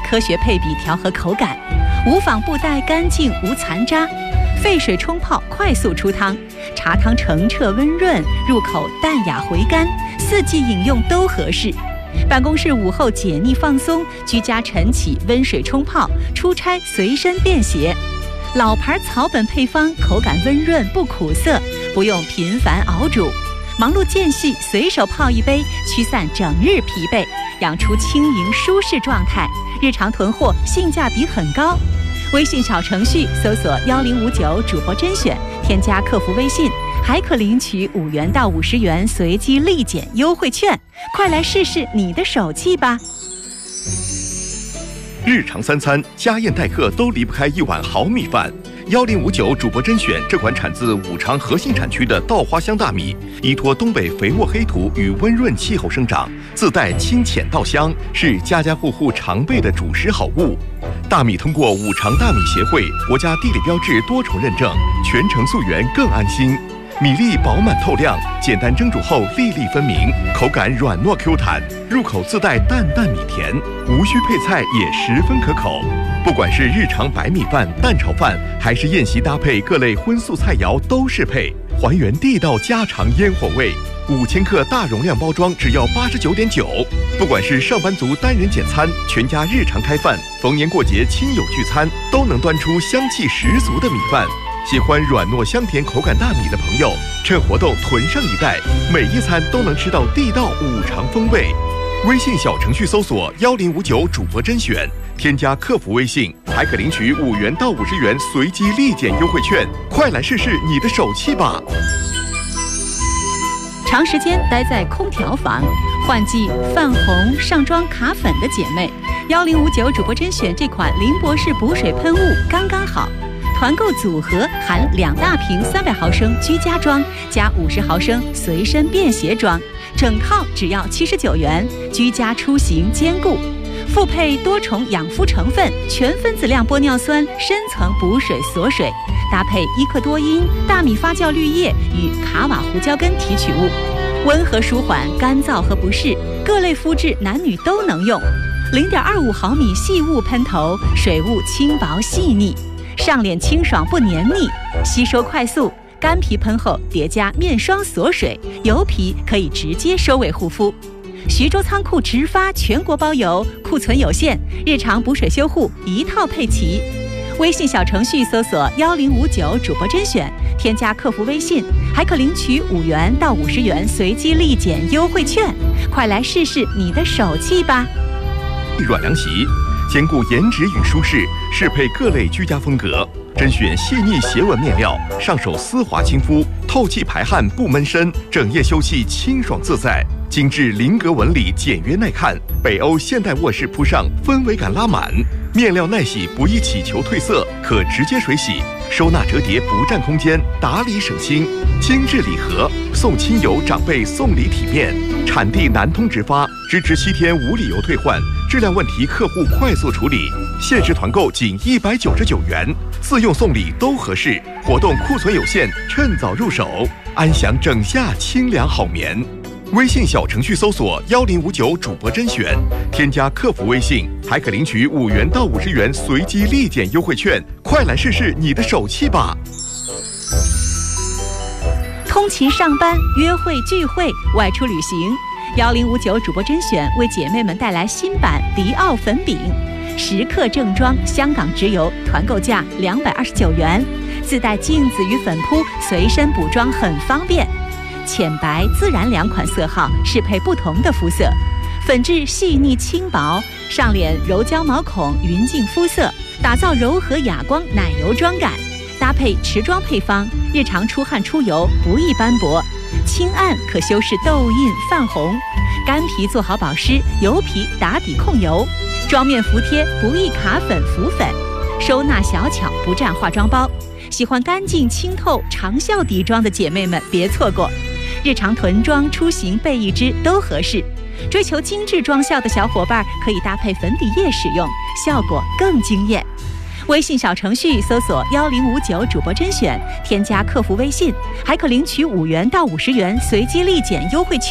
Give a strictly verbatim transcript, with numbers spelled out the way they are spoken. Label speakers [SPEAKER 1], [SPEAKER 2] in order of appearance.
[SPEAKER 1] 科学配比调和口感，无纺布袋干净无残渣，沸水冲泡快速出汤，茶汤澄澈温润，入口淡雅回甘，四季饮用都合适。办公室午后解腻放松，居家晨起温水冲泡，出差随身便携。老牌草本配方，口感温润不苦涩，不用频繁熬煮。忙碌间隙随手泡一杯，驱散整日疲惫，养出轻盈舒适状态。日常囤货，性价比很高。微信小程序搜索幺零五九主播甄选，添加客服微信，还可领取五元到五十元随机立减优惠券。快来试试你的手气吧！
[SPEAKER 2] 日常三餐，家宴待客都离不开一碗好米饭。幺零五九主播甄选这款产自五常核心产区的稻花香大米，依托东北肥沃黑土与温润气候生长，自带清浅稻香，是家家户户常备的主食好物。大米通过五常大米协会国家地理标志多重认证，全程溯源更安心。米粒饱满透亮，简单蒸煮后粒粒分明，口感软糯 Q 弹，入口自带淡淡米甜，无需配菜也十分可口。不管是日常白米饭、蛋炒饭，还是宴席搭配各类荤素菜肴都适配，还原地道家常烟火味。五千克大容量包装只要八十九点九。不管是上班族单人简餐，全家日常开饭，逢年过节亲友聚餐，都能端出香气十足的米饭。喜欢软糯香甜口感大米的朋友，趁活动囤上一袋，每一餐都能吃到地道五常风味。微信小程序搜索幺零五九主播甄选，添加客服微信，还可领取五元到五十元随机立减优惠券。快来试试你的手气吧！
[SPEAKER 1] 长时间待在空调房，换季泛红、上妆卡粉的姐妹，幺零五九主播甄选这款林博士补水喷雾刚刚好。团购组合含两大瓶三百毫升居家装加五十毫升随身便携装，整套只要七十九元，居家出行兼顾。复配多重养肤成分，全分子量玻尿酸深层补水锁水，搭配伊克多因、大米发酵绿叶与卡瓦胡椒根提取物，温和舒缓干燥和不适，各类肤质男女都能用。零点二五毫米细雾喷头，水雾轻薄细腻。上脸清爽不黏腻，吸收快速，干皮喷后叠加面霜锁水，油皮可以直接收尾护肤。徐州仓库直发全国包邮，库存有限，日常补水修护一套配齐。微信小程序搜索幺零五九主播甄选，添加客服微信，还可领取五元到五十元随机立减优惠券。快来试试你的手气吧！
[SPEAKER 2] 软凉席兼顾颜值与舒适，适配各类居家风格。甄选细腻斜纹面料，上手丝滑亲肤，透气排汗不闷身，整夜休憩清爽自在。精致菱格纹理简约耐看，北欧现代卧室铺上氛围感拉满。面料耐洗不易起球褪色，可直接水洗，收纳折叠不占空间，打理省心。精致礼盒，送亲友长辈送礼体面。产地南通直发，支持七天无理由退换，质量问题客户快速处理。限时团购仅一百九十九元，自用送礼都合适。活动库存有限，趁早入手，安享整夏清凉好眠。微信小程序搜索幺零五九主播甄选，添加客服微信，还可领取五元到五十元随机立减优惠券。快来试试你的手气吧！
[SPEAKER 1] 通勤上班、约会聚会、外出旅行，幺零五九主播甄选为姐妹们带来新版迪奥粉饼，十克正装，香港直邮，团购价两百二十九元，自带镜子与粉扑，随身补妆很方便。浅白、自然两款色号适配不同的肤色，粉质细腻轻薄，上脸柔焦毛孔，匀净肤色，打造柔和哑光奶油妆感。搭配持妆配方，日常出汗出油不易斑驳，轻按可修饰痘印泛红，干皮做好保湿，油皮打底控油，妆面服帖不易卡粉浮粉，收纳小巧不占化妆包。喜欢干净清透长效底妆的姐妹们别错过，日常囤妆出行备一支都合适。追求精致妆效的小伙伴可以搭配粉底液使用，效果更惊艳。微信小程序搜索幺零五九主播甄选，添加客服微信，还可领取五元到五十元随机立减优惠券。